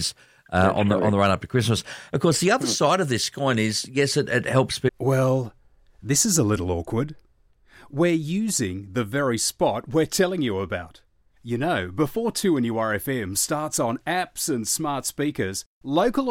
on the run up to Christmas. Of course, the other side of this coin is, yes, it helps people. Well, this is a little awkward. We're using the very spot we're telling you about. You know, before 2NURFM starts on apps and smart speakers, local